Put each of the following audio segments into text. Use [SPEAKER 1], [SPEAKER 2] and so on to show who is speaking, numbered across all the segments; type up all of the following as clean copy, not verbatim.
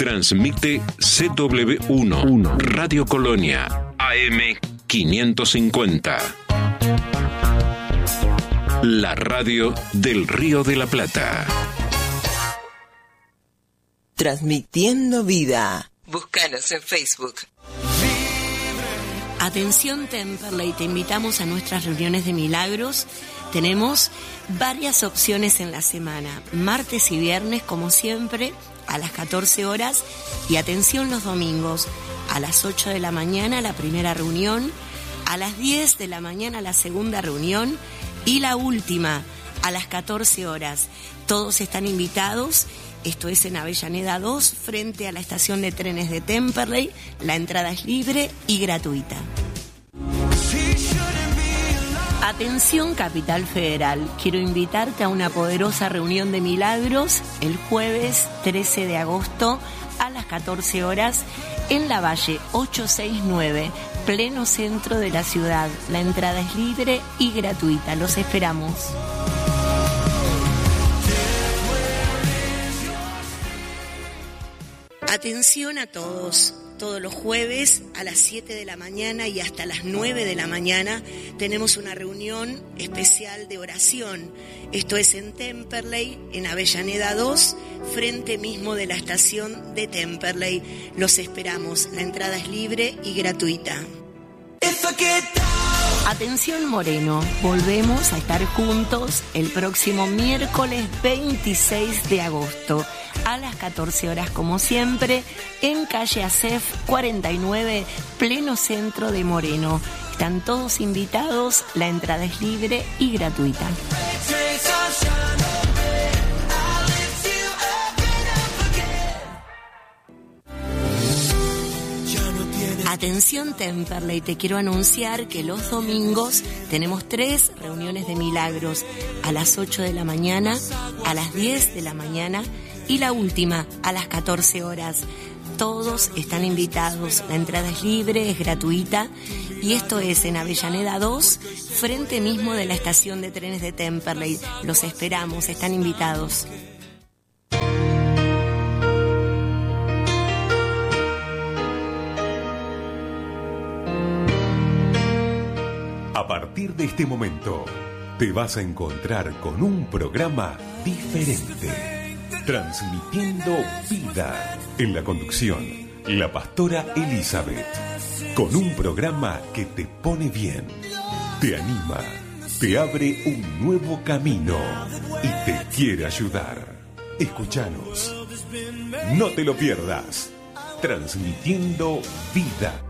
[SPEAKER 1] Transmite CW1, Radio Colonia, AM 550. La radio del Río de la Plata.
[SPEAKER 2] Transmitiendo vida. Búscanos en Facebook.
[SPEAKER 3] Atención Temperley, te invitamos a nuestras reuniones de milagros. Tenemos varias opciones en la semana, martes y viernes como siempre a las 14 horas y atención los domingos a las 8 de la mañana la primera reunión, a las 10 de la mañana la segunda reunión y la última a las 14 horas. Todos están invitados. Esto es en Avellaneda 2, frente a la estación de trenes de Temperley. La entrada es libre y gratuita. Atención Capital Federal, quiero invitarte a una poderosa reunión de milagros el jueves 13 de agosto a las 14 horas en la Valle 869, pleno centro de la ciudad. La entrada es libre y gratuita, los esperamos. Atención a todos los jueves a las 7 de la mañana y hasta las 9 de la mañana tenemos una reunión especial de oración. Esto es en Temperley, en Avellaneda 2, frente mismo de la estación de Temperley. Los esperamos, la entrada es libre y gratuita. Atención Moreno, volvemos a estar juntos el próximo miércoles 26 de agosto a las 14 horas como siempre en calle Acef 49, pleno centro de Moreno. Están todos invitados, la entrada es libre y gratuita. Atención Temperley, te quiero anunciar que los domingos tenemos 3 reuniones de milagros a las 8 de la mañana, a las 10 de la mañana y la última a las 14 horas. Todos están invitados, la entrada es libre, es gratuita y esto es en Avellaneda 2, frente mismo de la estación de trenes de Temperley. Los esperamos, están invitados.
[SPEAKER 4] A partir de este momento, te vas a encontrar con un programa diferente, transmitiendo vida. En la conducción, la pastora Elizabeth, con un programa que te pone bien, te anima, te abre un nuevo camino y te quiere ayudar. Escúchanos, no te lo pierdas, transmitiendo vida.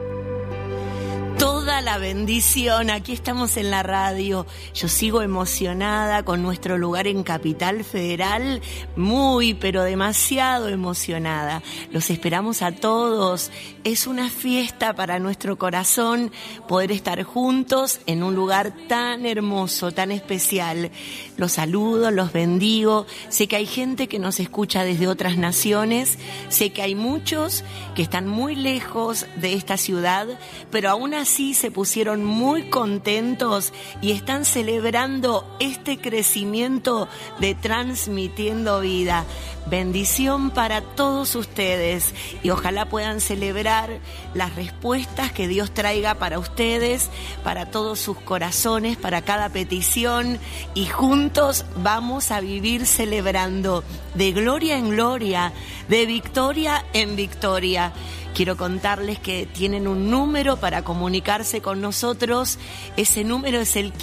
[SPEAKER 3] Toda la bendición, aquí estamos en la radio. Yo sigo emocionada con nuestro lugar en Capital Federal, muy pero demasiado emocionada. Los esperamos a todos. Es una fiesta para nuestro corazón poder estar juntos en un lugar tan hermoso, tan especial. Los saludo, los bendigo. Sé que hay gente que nos escucha desde otras naciones, sé que hay muchos que están muy lejos de esta ciudad, pero aún así se pusieron muy contentos y están celebrando este crecimiento de Transmitiendo Vida. Bendición para todos ustedes y ojalá puedan celebrar las respuestas que Dios traiga para ustedes, para todos sus corazones, para cada petición, y juntos vamos a vivir celebrando de gloria en gloria, de victoria en victoria. Quiero contarles que tienen un número para comunicarse con nosotros. Ese número es el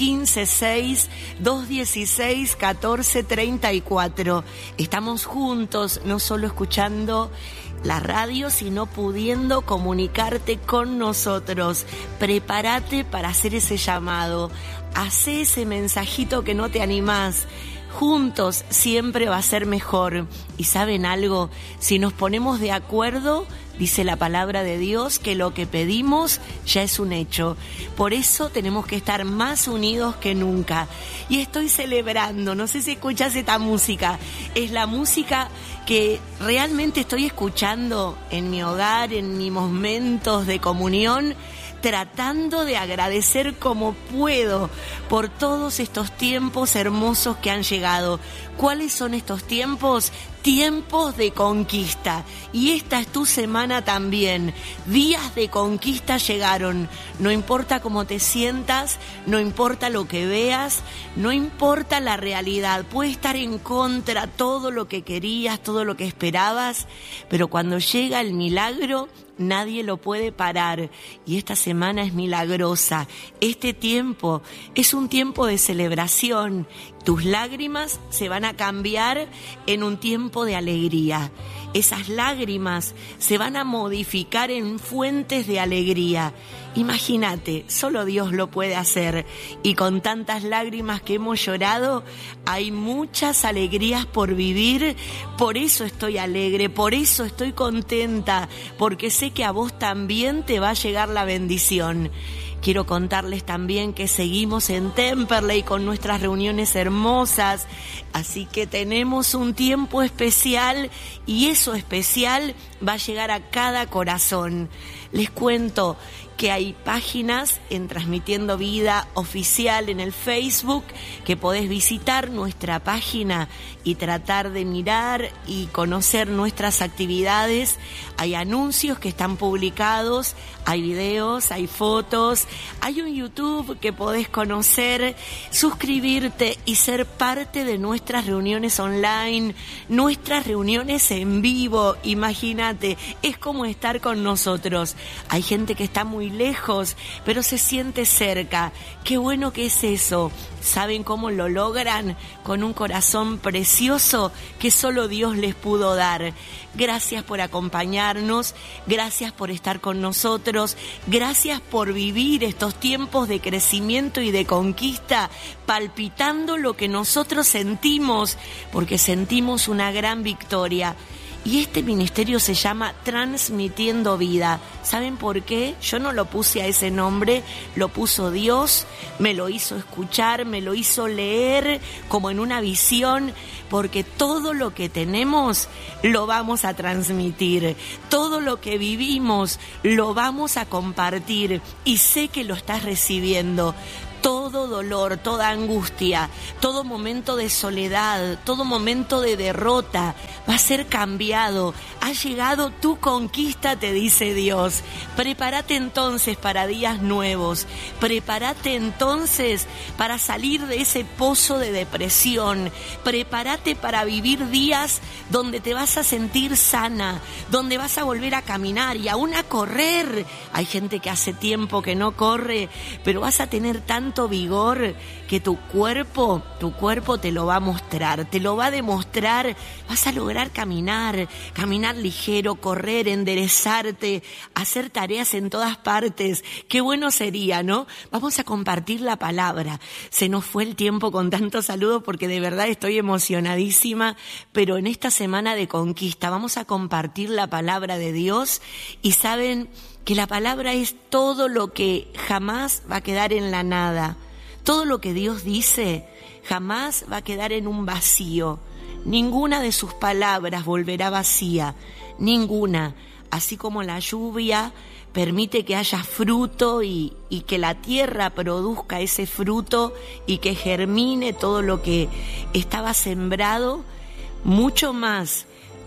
[SPEAKER 3] 156-216-1434. Estamos juntos, no solo escuchando la radio, sino pudiendo comunicarte con nosotros. Prepárate para hacer ese llamado. Hacé ese mensajito que no te animás. Juntos siempre va a ser mejor. Y ¿saben algo? Si nos ponemos de acuerdo, dice la palabra de Dios que lo que pedimos ya es un hecho. Por eso tenemos que estar más unidos que nunca. Y estoy celebrando, no sé si escuchas esta música, es la música que realmente estoy escuchando en mi hogar, en mis momentos de comunión, tratando de agradecer como puedo por todos estos tiempos hermosos que han llegado. ¿Cuáles son estos tiempos? tiempos de conquista. Y esta es tu semana también. Días de conquista llegaron. No importa cómo te sientas, no importa lo que veas, no importa la realidad. Puede estar en contra todo lo que querías, todo lo que esperabas, pero cuando llega el milagro, nadie lo puede parar. Y esta semana es milagrosa. Este tiempo es un tiempo de celebración. Tus lágrimas se van a cambiar en un tiempo de alegría. Esas lágrimas se van a modificar en fuentes de alegría. Imagínate, solo Dios lo puede hacer. Y con tantas lágrimas que hemos llorado, hay muchas alegrías por vivir. Por eso estoy alegre, por eso estoy contenta, porque sé que a vos también te va a llegar la bendición. Quiero contarles también que seguimos en Temperley con nuestras reuniones hermosas, así que tenemos un tiempo especial y eso especial va a llegar a cada corazón. Les cuento que hay páginas en Transmitiendo Vida Oficial en el Facebook, que podés visitar nuestra página y tratar de mirar y conocer nuestras actividades. Hay anuncios que están publicados, hay videos, hay fotos, hay un YouTube que podés conocer, suscribirte y ser parte de nuestras reuniones online, nuestras reuniones en vivo. Imagínate, es como estar con nosotros. Hay gente que está muy lejos, pero se siente cerca. Qué bueno que es eso. ¿Saben cómo lo logran? Con un corazón precioso que solo Dios les pudo dar. Gracias por acompañarnos, gracias por estar con nosotros, gracias por vivir estos tiempos de crecimiento y de conquista, palpitando lo que nosotros sentimos, porque sentimos una gran victoria. Y este ministerio se llama Transmitiendo Vida. ¿Saben por qué? Yo no lo puse a ese nombre, lo puso Dios, me lo hizo escuchar, me lo hizo leer como en una visión, porque todo lo que tenemos lo vamos a transmitir, todo lo que vivimos lo vamos a compartir y sé que lo estás recibiendo. Todo dolor, toda angustia, todo momento de soledad, todo momento de derrota va a ser cambiado. Ha llegado tu conquista, te dice Dios. Prepárate entonces para días nuevos. Prepárate entonces para salir de ese pozo de depresión. Prepárate para vivir días donde te vas a sentir sana, donde vas a volver a caminar y aún a correr. Hay gente que hace tiempo que no corre, pero vas a tener tanto vigor que tu cuerpo te lo va a mostrar, te lo va a demostrar. Vas a lograr caminar ligero, correr, enderezarte, hacer tareas en todas partes. Qué bueno sería, ¿no? Vamos a compartir la palabra. Se nos fue el tiempo con tantos saludos porque de verdad estoy emocionadísima, pero en esta semana de conquista vamos a compartir la palabra de Dios y saben que la palabra es todo lo que jamás va a quedar en la nada. Todo lo que Dios dice jamás va a quedar en un vacío. Ninguna de sus palabras volverá vacía, ninguna. Así como la lluvia permite que haya fruto y que la tierra produzca ese fruto y que germine todo lo que estaba sembrado, mucho más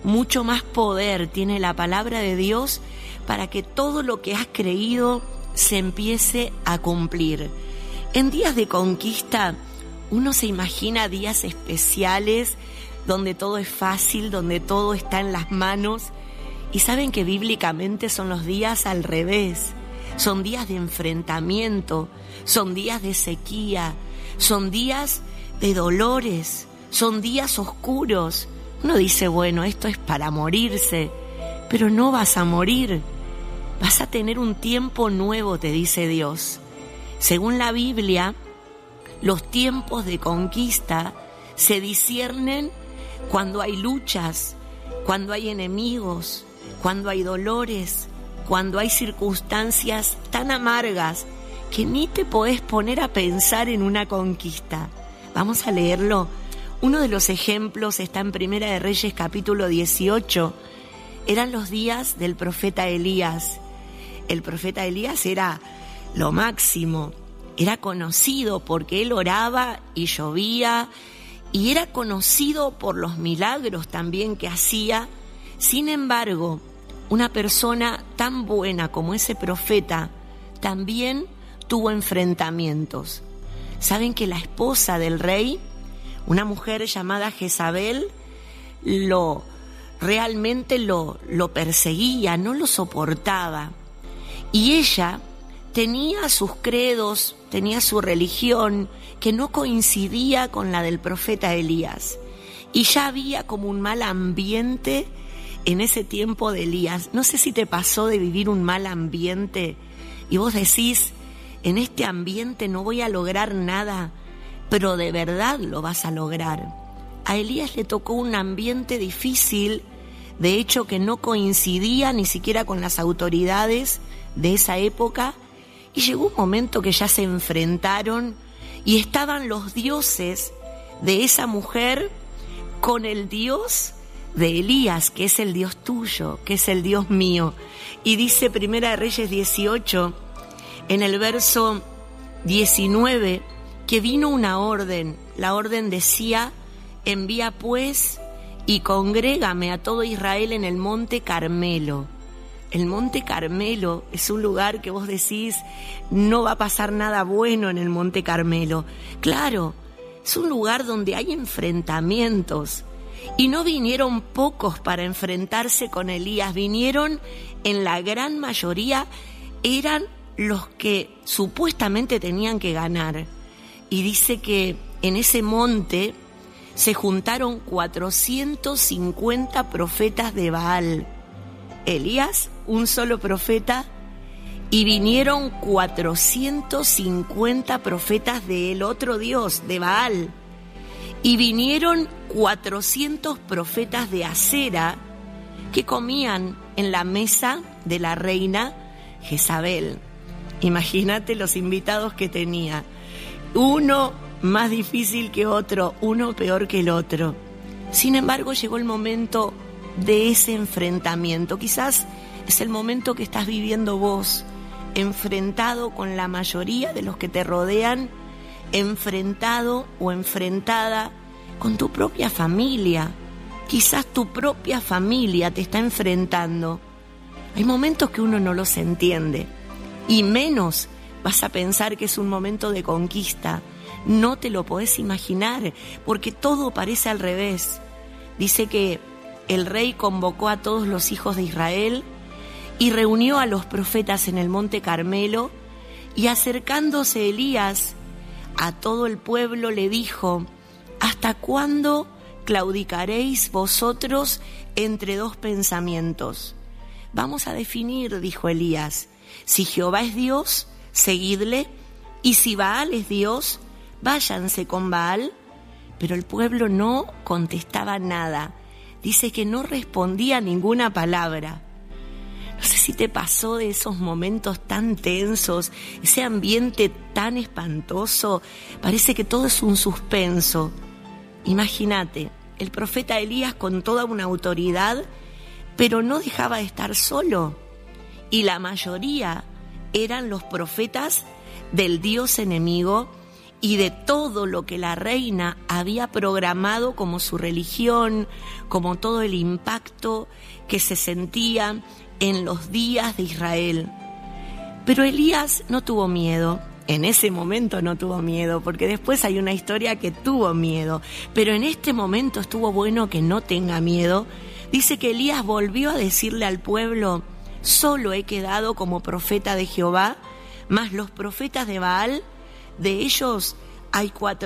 [SPEAKER 3] poder tiene la palabra de Dios para que todo lo que has creído se empiece a cumplir. En días de conquista, uno se imagina días especiales donde todo es fácil, donde todo está en las manos. Y saben que bíblicamente son los días al revés. Son días de enfrentamiento, son días de sequía, son días de dolores, son días oscuros. Uno dice, bueno, esto es para morirse, pero no vas a morir. Vas a tener un tiempo nuevo, te dice Dios. Según la Biblia, los tiempos de conquista se disciernen cuando hay luchas, cuando hay enemigos, cuando hay dolores, cuando hay circunstancias tan amargas que ni te podés poner a pensar en una conquista. Vamos a leerlo. Uno de los ejemplos está en Primera de Reyes capítulo 18. Eran los días del profeta Elías. El profeta Elías era lo máximo, era conocido porque él oraba y llovía y era conocido por los milagros también que hacía. Sin embargo, una persona tan buena como ese profeta también tuvo enfrentamientos. ¿Saben que la esposa del rey, una mujer llamada Jezabel, realmente lo perseguía, no lo soportaba? Y ella tenía sus credos, tenía su religión que no coincidía con la del profeta Elías. Y ya había como un mal ambiente en ese tiempo de Elías. No sé si te pasó de vivir un mal ambiente y vos decís, en este ambiente no voy a lograr nada, pero de verdad lo vas a lograr. A Elías le tocó un ambiente difícil, de hecho que no coincidía ni siquiera con las autoridades de esa época, y llegó un momento que ya se enfrentaron y estaban los dioses de esa mujer con el Dios de Elías, que es el Dios tuyo, que es el Dios mío. Y dice Primera de Reyes 18, en el verso 19, que vino una orden. La orden decía: envía pues y congrégame a todo Israel en el monte Carmelo. El monte Carmelo es un lugar que vos decís, no va a pasar nada bueno en el monte Carmelo. Claro, es un lugar donde hay enfrentamientos. Y no vinieron pocos para enfrentarse con Elías, vinieron en la gran mayoría, eran los que supuestamente tenían que ganar. Y dice que en ese monte se juntaron 450 profetas de Baal. Elías, un solo profeta, y vinieron 450 profetas del otro Dios, de Baal. Y vinieron 400 profetas de Acera que comían en la mesa de la reina Jezabel. Imagínate los invitados que tenía. Uno más difícil que otro, uno peor que el otro. Sin embargo, llegó el momento de ese enfrentamiento. Quizás es el momento que estás viviendo vos, enfrentado con la mayoría de los que te rodean, enfrentado o enfrentada con tu propia familia. Quizás tu propia familia te está enfrentando. Hay momentos que uno no los entiende, y menos vas a pensar que es un momento de conquista. No te lo podés imaginar, porque todo parece al revés. Dice que el rey convocó a todos los hijos de Israel y reunió a los profetas en el monte Carmelo, y acercándose Elías a todo el pueblo le dijo: ¿hasta cuándo claudicaréis vosotros entre dos pensamientos? Vamos a definir, dijo Elías, si Jehová es Dios, seguidle, y si Baal es Dios, váyanse con Baal. Pero el pueblo no contestaba nada. Dice que no respondía ninguna palabra. No sé si te pasó de esos momentos tan tensos, ese ambiente tan espantoso, parece que todo es un suspenso. Imagínate, el profeta Elías con toda una autoridad, pero no dejaba de estar solo. Y la mayoría eran los profetas del Dios enemigo y de todo lo que la reina había programado como su religión, como todo el impacto que se sentía en los días de Israel. Pero Elías no tuvo miedo. En ese momento no tuvo miedo, porque después hay una historia que tuvo miedo. Pero en este momento estuvo bueno que no tenga miedo. Dice que Elías volvió a decirle al pueblo: solo he quedado como profeta de Jehová, mas los profetas de Baal, de ellos hay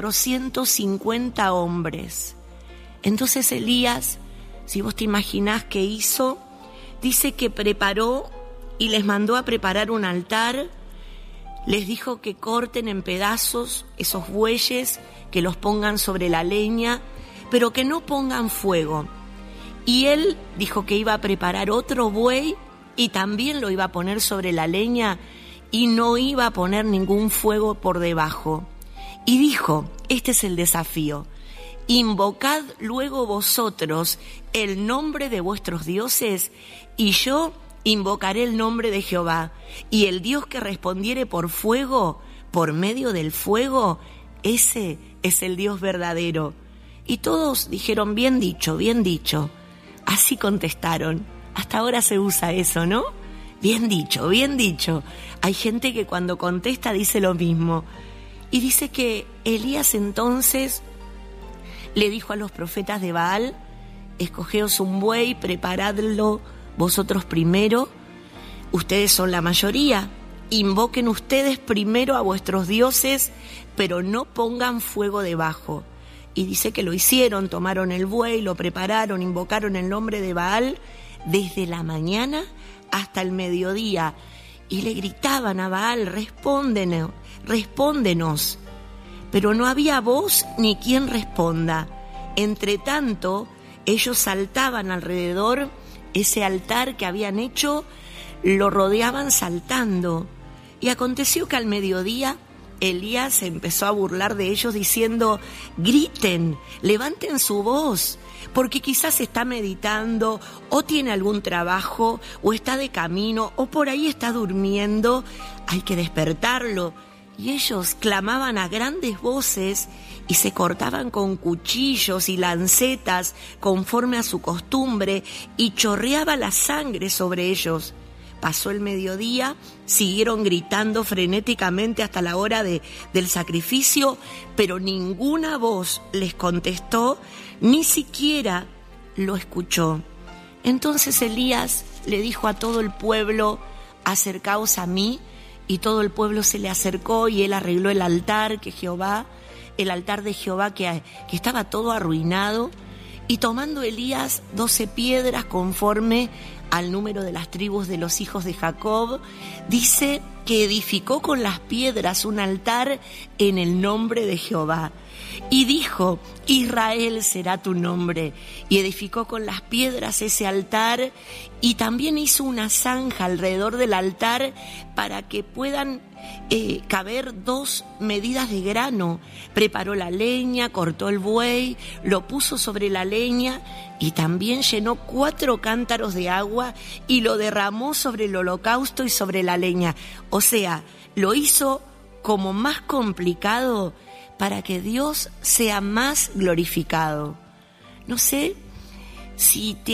[SPEAKER 3] 450 hombres. Entonces Elías, si vos te imaginás qué hizo, dice que preparó y les mandó a preparar un altar. Les dijo que corten en pedazos esos bueyes, que los pongan sobre la leña, pero que no pongan fuego. Y él dijo que iba a preparar otro buey y también lo iba a poner sobre la leña y no iba a poner ningún fuego por debajo. Y dijo, este es el desafío: invocad luego vosotros el nombre de vuestros dioses, y yo invocaré el nombre de Jehová, y el Dios que respondiere por fuego, por medio del fuego, ese es el Dios verdadero. Y todos dijeron, bien dicho, bien dicho. Así contestaron. Hasta ahora se usa eso, ¿no? Bien dicho, bien dicho. Hay gente que cuando contesta dice lo mismo. Y dice que Elías entonces le dijo a los profetas de Baal, escogeos un buey, preparadlo vosotros primero, ustedes son la mayoría, invoquen ustedes primero a vuestros dioses, pero no pongan fuego debajo. Y dice que lo hicieron, tomaron el buey, lo prepararon, invocaron el nombre de Baal desde la mañana hasta el mediodía, y le gritaban a Baal, respóndenos. Pero no había voz ni quien responda. Entre tanto, ellos saltaban alrededor, ese altar que habían hecho, lo rodeaban saltando. Y aconteció que al mediodía, Elías se empezó a burlar de ellos diciendo, griten, levanten su voz, porque quizás está meditando, o tiene algún trabajo, o está de camino, o por ahí está durmiendo, hay que despertarlo. Y ellos clamaban a grandes voces y se cortaban con cuchillos y lancetas conforme a su costumbre, y chorreaba la sangre sobre ellos. Pasó el mediodía, siguieron gritando frenéticamente hasta la hora del sacrificio, pero ninguna voz les contestó, ni siquiera lo escuchó. Entonces Elías le dijo a todo el pueblo, acercaos a mí, y todo el pueblo se le acercó y él arregló el altar el altar de Jehová que estaba todo arruinado, y tomando Elías 12 piedras conforme al número de las tribus de los hijos de Jacob, dice que edificó con las piedras un altar en el nombre de Jehová. Y dijo, Israel será tu nombre. Y edificó con las piedras ese altar, y también hizo una zanja alrededor del altar para que puedan caber 2 medidas de grano. Preparó la leña, cortó el buey, lo puso sobre la leña, y también llenó 4 cántaros de agua y lo derramó sobre el holocausto y sobre la leña. O sea, lo hizo como más complicado para que Dios sea más glorificado. No sé si te